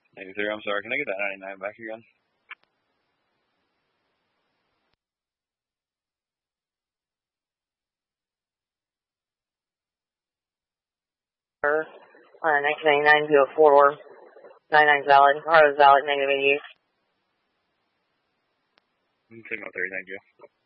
93, I'm sorry. Can I get that 99 back again? On a 1999 to a 4 99 valid. Car is valid, negative 88. Signal 3, thank you.